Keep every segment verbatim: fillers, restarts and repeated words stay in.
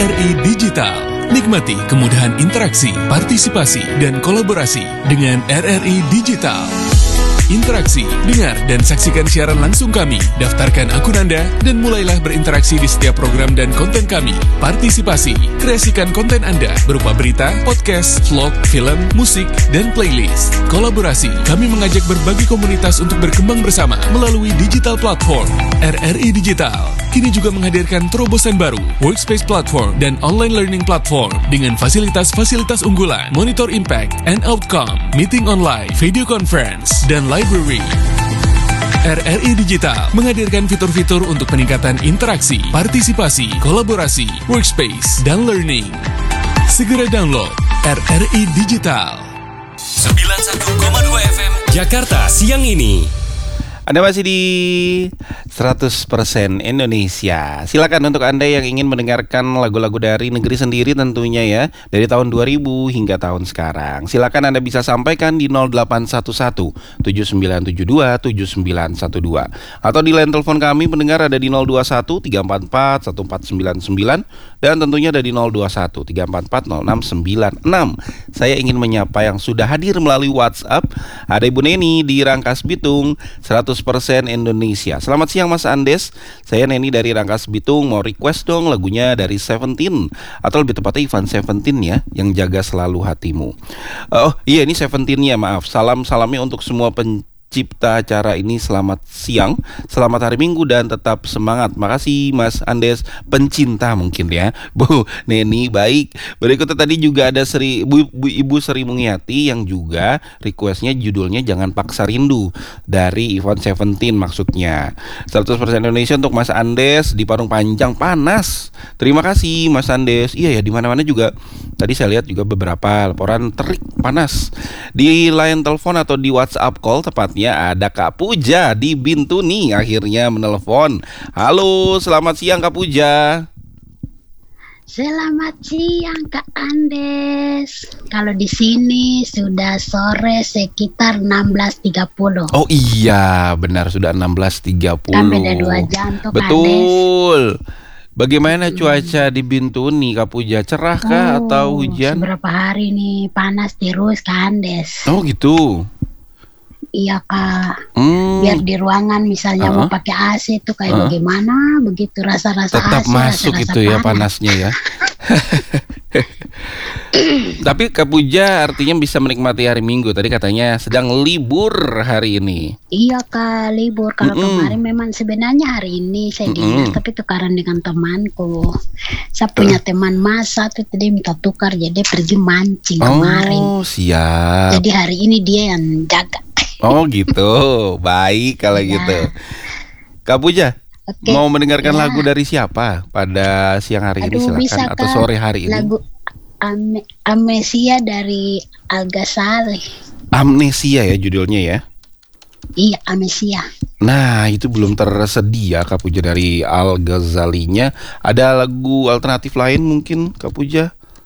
R I Digital. Nikmati kemudahan interaksi, partisipasi, dan kolaborasi dengan R R I Digital. Interaksi, dengar, dan saksikan siaran langsung kami. Daftarkan akun Anda dan mulailah berinteraksi di setiap program dan konten kami. Partisipasi, kreasikan konten Anda berupa berita, podcast, vlog, film, musik, dan playlist. Kolaborasi, kami mengajak berbagai komunitas untuk berkembang bersama melalui digital platform. R R I Digital kini juga menghadirkan terobosan baru, workspace platform dan online learning platform dengan fasilitas-fasilitas unggulan, monitor impact and outcome, meeting online, video conference, dan library. R R I Digital menghadirkan fitur-fitur untuk peningkatan interaksi, partisipasi, kolaborasi, workspace, dan learning. Segera download R R I Digital. sembilan puluh satu koma dua F M Jakarta siang ini. Anda masih di seratus persen Indonesia. Silakan untuk Anda yang ingin mendengarkan lagu-lagu dari negeri sendiri tentunya ya, dari tahun dua ribu hingga tahun sekarang. Silakan Anda bisa sampaikan di nol delapan satu satu tujuh sembilan tujuh dua tujuh sembilan satu dua atau di line telepon kami pendengar ada di nol dua satu tiga empat empat satu empat sembilan sembilan dan tentunya ada di nol dua satu tiga empat empat nol enam sembilan enam. Saya ingin menyapa yang sudah hadir melalui WhatsApp. Ada Ibu Neni di Rangkas Bitung, seratus persen Indonesia. Selamat siang Mas Andes. Saya Neni dari Rangkas Bitung. Mau request dong lagunya dari Seventeen, atau lebih tepatnya Ivan Seventeen ya, yang jaga selalu hatimu. Oh iya, ini Seventeen-nya, maaf. Salam-salamnya untuk semua pen cipta acara ini. Selamat siang, selamat hari Minggu dan tetap semangat. Makasih Mas Andes, pencinta mungkin ya Bu Neni. Baik, berikutnya tadi juga ada Sri Bu, Bu Ibu Sri Mungiati yang juga requestnya judulnya Jangan Paksa Rindu dari Ivan Seventeen maksudnya. Seratus persen Indonesia untuk Mas Andes di Parung Panjang panas. Terima kasih Mas Andes. Iya ya, di mana-mana juga tadi saya lihat juga beberapa laporan terik panas. Di line telepon atau di WhatsApp call tepatnya ada Kak Puja di Bintuni akhirnya menelepon. Halo, selamat siang Kak Puja. Selamat siang Kak Andes. Kalau di sini sudah sore sekitar enam belas tiga puluh. Oh iya, benar sudah enam belas tiga puluh. Kan beda dua jam tuh Kak Andes. Betul. Bagaimana cuaca di Bintuni Kak Puja? Cerah kah oh, atau hujan? Beberapa hari nih panas terus Kak Andes. Oh gitu. Iya Kak, hmm. biar di ruangan misalnya uh-huh. mau pakai A C itu kayak uh-huh. bagaimana begitu rasa-rasa tetap A C, masuk rasa-rasa itu panas. Ya panasnya ya. Tapi Kak Puja artinya bisa menikmati hari Minggu. Tadi katanya sedang libur hari ini. Iya Kak, libur. Kalau mm-mm. kemarin memang sebenarnya hari ini saya dinas, tapi tukaran dengan temanku. Saya punya uh. teman mas satu tadi minta tukar, jadi pergi mancing oh, kemarin. Oh siap. Jadi hari ini dia yang jaga. Oh gitu, baik kalau ya. Gitu. Kak Puja, okay. mau mendengarkan ya. lagu dari siapa pada siang hari Aduh, ini silakan atau sore hari ini? Lagu Am- Amnesia dari Al Ghazali. Amnesia ya judulnya ya? Iya, Amnesia. Nah itu belum tersedia Kak Puja dari Al Ghazalinya. Ada lagu alternatif lain mungkin Kak Puja?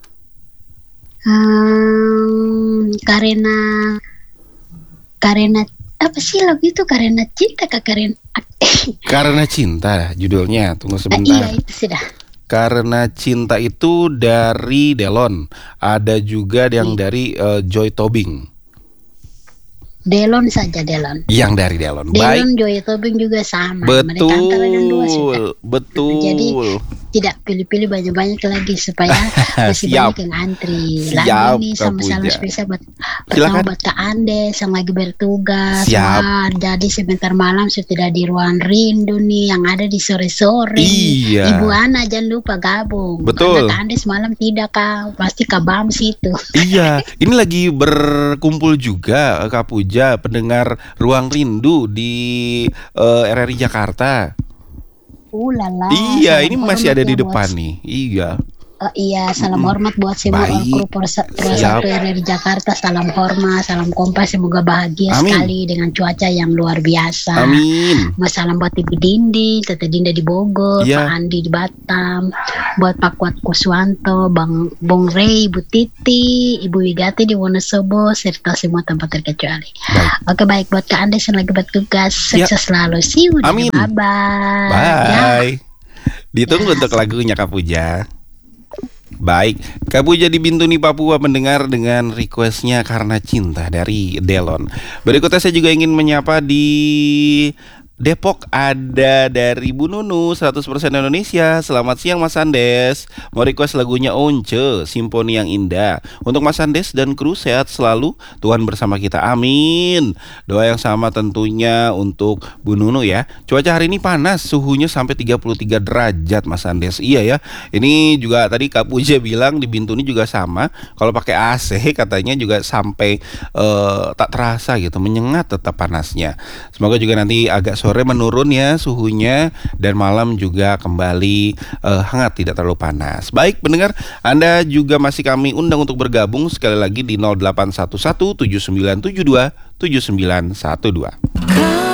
Hmm, karena Karena apa sih lagu itu? Karena cinta Kak Karena Karena cinta judulnya. Tunggu sebentar. Iya itu sudah. Karena cinta itu dari Delon. Ada juga yang iya. dari uh, Joy Tobing. Delon saja Delon. Yang dari Delon. Delon, Joy Tobing juga sama. Betul. Mereka antara yang dua sudah. Betul. Jadi tidak pilih-pilih banyak-banyak lagi supaya masih banyak yang antri. Lagu ini sama-sama spesial buat pertama buat Kak Andes yang lagi bertugas. Wah, jadi sebentar malam sudah di ruang rindu nih yang ada di sore-sore. Iya. Ibu Ana jangan lupa gabung. Betul. Karena Kak Andes malam tidak Kak, pasti Kak Bam situ. Iya. Ini lagi berkumpul juga Kak Puja pendengar Ruang Rindu di uh, R R I Jakarta. Ulala. Iya, ini masih ada di depan nih. Iya. Oh iya, salam mm-hmm. hormat buat semua kru satu R R I Jakarta. Salam hormat, salam kompas. Semoga bahagia Amin. sekali dengan cuaca yang luar biasa. Amin. Mau salam buat Ibu Dindi, Tete Dinda di Bogor, yeah. Pak Andi di Batam, buat Pak Kuat Kuswanto, Bang Bong Rey, Ibu Titi, Ibu Wigati di Wonosobo, serta semua tempat terkecuali. Baik. Oke baik, buat Kak Andes yang lagi bertugas, sukses yeah. selalu. See you. Amin. Bye bye. Bye. Ya. Ditunggu ya. untuk lagunya Kak Puja. Baik, Kak Puja di Bintuni, Papua mendengar dengan requestnya Karena Cinta dari Delon. Berikutnya saya juga ingin menyapa di Depok, ada dari Bu Nunu seratus persen Indonesia. Selamat siang Mas Andes. Mau request lagunya Once, Simponi yang Indah. Untuk Mas Andes dan kru sehat selalu, Tuhan bersama kita, amin. Doa yang sama tentunya untuk Bu Nunu ya. Cuaca hari ini panas, suhunya sampai tiga puluh tiga derajat Mas Andes. Iya ya, ini juga tadi Kak Puja bilang di Bintuni juga sama. Kalau pakai A C katanya juga sampai uh, tak terasa gitu, menyengat tetap panasnya. Semoga juga nanti agak sore menurun ya suhunya, dan malam juga kembali uh, hangat, tidak terlalu panas. Baik pendengar, Anda juga masih kami undang untuk bergabung sekali lagi di nol delapan satu satu tujuh sembilan tujuh dua tujuh sembilan satu dua.